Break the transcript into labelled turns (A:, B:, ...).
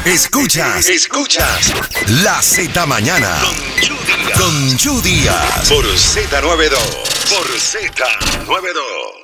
A: Escuchas La Z Mañana con Chu Díaz por Z92. Por Z92.